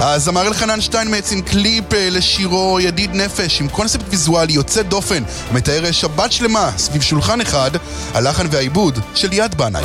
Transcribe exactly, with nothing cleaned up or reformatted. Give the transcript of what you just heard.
הזמר אלחנן שטיינמץ עם קליפ לשירו ידיד נפש עם קונספט ויזואלי יוצא דופן, מתאר שבת שלמה סביב שולחן אחד, הלחן והעיבוד של יד בנאי.